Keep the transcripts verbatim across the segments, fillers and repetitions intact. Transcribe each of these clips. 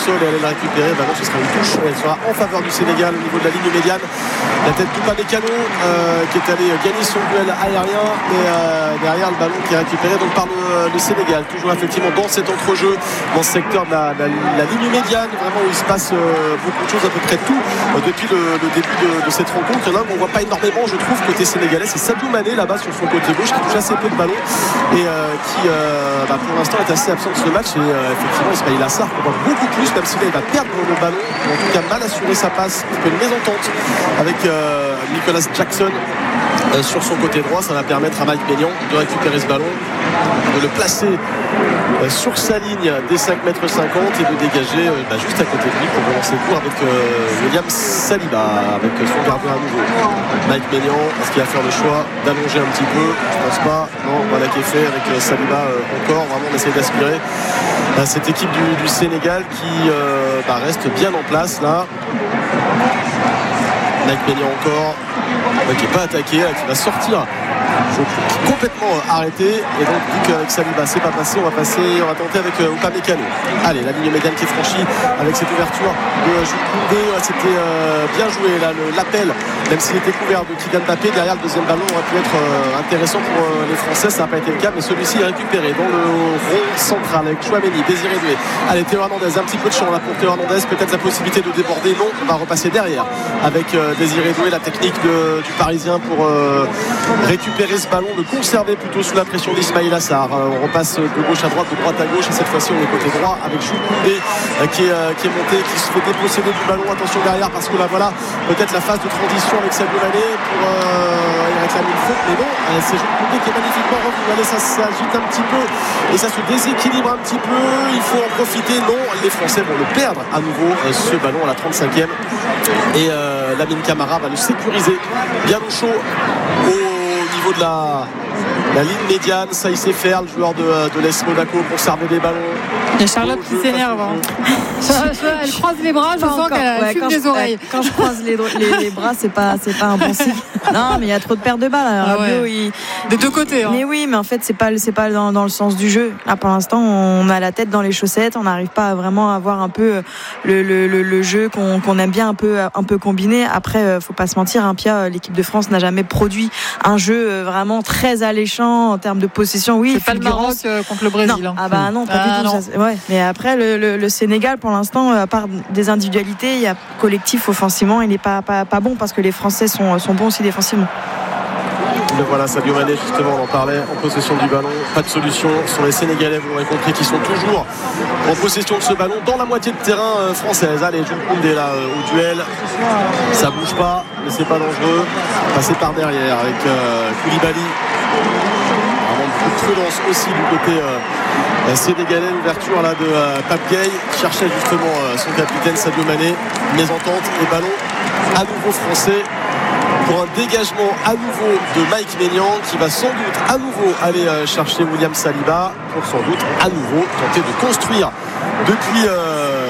sol et aller le récupérer. Bah non, ce sera une touche. Elle sera en faveur du Sénégal au niveau de la ligne médiane. La tête d'Upamecano euh, qui est allé gagner son duel aérien. Et euh, derrière le ballon qui est récupéré donc par le, le Sénégal. Toujours effectivement dans cet entrejeu, dans ce secteur de la, la, la ligne médiane, vraiment où il se passe euh, beaucoup de choses, à peu près tout euh, depuis le, le début de, de cette rencontre. Il y en a on ne voit pas énormément, je trouve, côté sénégalais. C'est Sadio Mané là-bas sur son côté gauche qui touche assez peu de ballon et euh, qui euh, bah, pour l'instant est assez absent de ce match. Et euh, effectivement, Ismaïla Sarr qu'on voit beaucoup plus, même si là il va perdre le ballon, ou en tout cas mal assurer sa passe, un peu une mésentente avec euh, Nicolas Jackson euh, sur son côté droit. Ça va permettre à Mike Maignan de récupérer ce ballon, de le placer euh, sur sa ligne des cinq mètres cinquante et de dégager euh, bah, juste à côté de lui pour relancer le cours avec euh, William Saliba, avec son gardien à nouveau. Mike Maignan, est-ce qu'il va faire le choix d'allonger un petit peu? Je pense pas. Non, voilà qui est fait avec euh, Saliba euh, encore. Vraiment, on essaie d'aspirer à cette équipe du, du Sénégal qui euh, bah, reste bien en place là. Mike Maignan encore, euh, qui n'est pas attaqué, là, qui va sortir. Complètement arrêté, et donc vu qu'avec Saliba c'est pas passé, on va passer, on va tenter avec euh, Upamecano. Allez, la ligne médiane qui est franchie avec cette ouverture de Jules Koundé. C'était euh, bien joué là, le, l'appel, même s'il était couvert de Kylian Mbappé. Derrière le deuxième ballon aurait pu être euh, intéressant pour euh, les Français, ça n'a pas été le cas, mais celui-ci est récupéré dans le rond central avec Chouameni, Désiré Doué. Allez, Théo Hernandez, un petit peu de champ là pour Théo Hernandez, peut-être la possibilité de déborder. Non, on va repasser derrière avec euh, Désiré Doué, la technique de, du Parisien pour euh, récupérer ce ballon, le conserver plutôt sous la pression d'Ismaïla Sarr. Euh, on repasse de gauche à droite, de droite à gauche, et cette fois-ci on est côté droit avec Jules Koundé euh, qui, est, euh, qui est monté, qui se fait déposséder du ballon. Attention derrière, parce que là voilà peut-être la phase de transition avec Sadio Mané pour euh, il réclame une faute, mais non, euh, c'est Jules Koundé qui est magnifiquement revenu. Allez, ça s'agite un petit peu et ça se déséquilibre un petit peu, il faut en profiter. Non, les Français vont le perdre à nouveau, euh, ce ballon à la trente-cinquième, et euh, Lamine Camara va le sécuriser bien au chaud au niveau de la, la ligne médiane. Ça il sait faire, le joueur de, de l'E S Monaco, pour servir des ballons. Il y a Charlotte qui s'énerve. Hein. Elle croise les bras, je pas sens encore. qu'elle ouais, fume des je, oreilles. Quand je croise les, les, les bras, c'est pas, c'est pas un bon signe. Non, mais il y a trop de pertes de balles. Ah Rabiot, ouais. il... Des deux côtés. Hein. Mais oui, mais en fait, c'est pas, c'est pas dans, dans le sens du jeu. Là, pour l'instant, on a la tête dans les chaussettes. On n'arrive pas à vraiment avoir un peu le, le, le, le jeu qu'on, qu'on aime bien un peu, un peu combiné. Après, faut pas se mentir, hein, Pia, l'équipe de France n'a jamais produit un jeu vraiment très alléchant en termes de possession. Oui, c'est pas le Maroc contre le Brésil. Non. Hein. Ah bah non, pas ah du tout. Non. Ça, ouais. Mais après, le, le, le Sénégal, pour l'instant, à part des individualités, il y a collectif offensivement, il n'est pas, pas, pas bon, parce que les Français sont, sont bons aussi défensivement. Le voilà, Sadio Mané, justement, on en parlait, en possession du ballon. Pas de solution sur les Sénégalais, vous l'aurez compris, qui sont toujours en possession de ce ballon dans la moitié de terrain euh, française. Allez, Jules Koundé là euh, au duel, ça bouge pas, mais c'est pas dangereux. Passer par derrière avec euh, Koulibaly. Vraiment beaucoup de prudence aussi du côté euh, sénégalais. L'ouverture là de euh, Pape Gueye qui cherchait justement euh, son capitaine Sadio Mané. Mésentente et ballon à nouveau français, pour un dégagement à nouveau de Mike Maignan, qui va sans doute à nouveau aller euh, chercher William Saliba pour sans doute à nouveau tenter de construire depuis euh,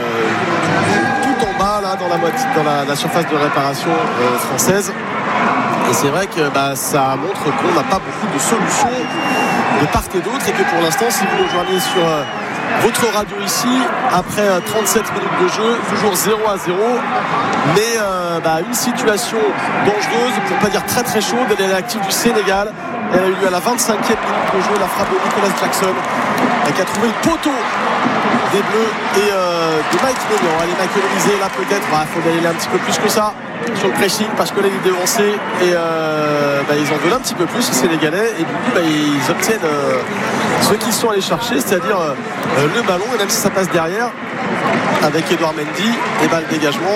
tout en bas là dans la, dans la, la surface de réparation euh, française. Et c'est vrai que bah, ça montre qu'on n'a pas beaucoup de solutions de part et d'autre, et que pour l'instant, si vous nous rejoignez sur euh, votre radio ici, après euh, trente-sept minutes de jeu, toujours zéro à zéro, mais euh, bah, une situation dangereuse, pour ne pas dire très très chaude. Elle est active du Sénégal. Elle a eu lieu à la vingt-cinquième minute de jeu, la frappe de Nicolas Jackson, qui a trouvé le poteau des Bleus et euh, de Mike Maignan. Elle est économisée là peut-être, il bah, faut aller un petit peu plus que ça sur le pressing, parce que là il est devancé, et euh, bah, ils en veulent un petit peu plus les Sénégalais, et du coup bah, ils obtiennent euh, ce qu'ils sont allés chercher, c'est-à-dire euh, le ballon. Et même si ça passe derrière avec Edouard Mendy, et bah, le dégagement,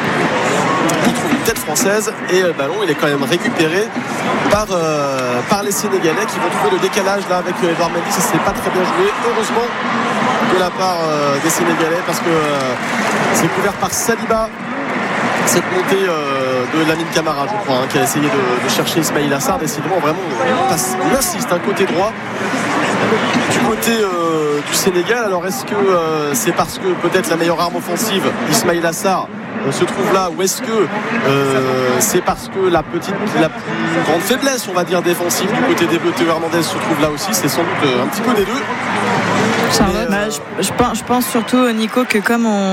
il trouve une tête française, et le ballon il est quand même récupéré par, euh, par les Sénégalais, qui vont trouver le décalage là avec Edouard Mendy. Ça c'est pas très bien joué, heureusement, de la part euh, des Sénégalais, parce que euh, c'est couvert par Saliba, cette montée euh, de Lamine Camara, je crois, hein, qui a essayé de, de chercher Ismaïla Sarr. Décidément, vraiment, on, passe, on insiste, un côté droit du côté euh, du Sénégal. Alors est-ce que euh, c'est parce que peut-être la meilleure arme offensive, Ismaïla Sarr, euh, se trouve là, ou est-ce que euh, c'est parce que la petite, la plus grande faiblesse, on va dire, défensive du côté des Bleus, Théo Hernandez, se trouve là aussi? C'est sans doute euh, un petit peu des deux. Charlotte, Mais, euh... bah, je, je, pense, je pense surtout, Nico, que comme on